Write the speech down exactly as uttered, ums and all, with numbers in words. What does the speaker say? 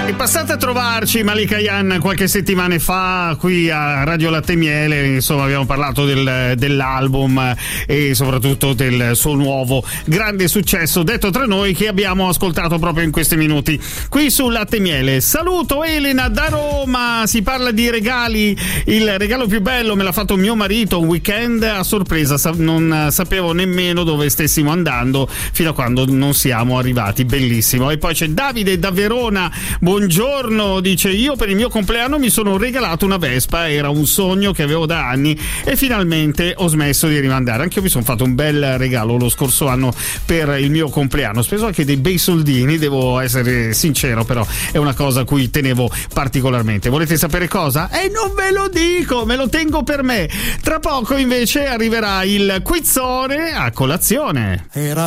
Passate a trovarci Malika Yan qualche settimana fa qui a Radio Latte Miele, insomma abbiamo parlato del, dell'album e soprattutto del suo nuovo grande successo, detto tra noi, che abbiamo ascoltato proprio in questi minuti qui su Latte Miele. Saluto Elena da Roma, si parla di regali, il regalo più bello me l'ha fatto mio marito un weekend a sorpresa, non sapevo nemmeno dove stessimo andando fino a quando non siamo arrivati, bellissimo. E poi c'è Davide da Verona, buongiorno. Buongiorno, dice: io per il mio compleanno mi sono regalato una Vespa, era un sogno che avevo da anni e finalmente ho smesso di rimandare. Anche io mi sono fatto un bel regalo lo scorso anno per il mio compleanno, ho speso anche dei bei soldini, devo essere sincero, però è una cosa a cui tenevo particolarmente. Volete sapere cosa? E eh, non ve lo dico, me lo tengo per me. Tra poco invece arriverà il quizzone a colazione. Era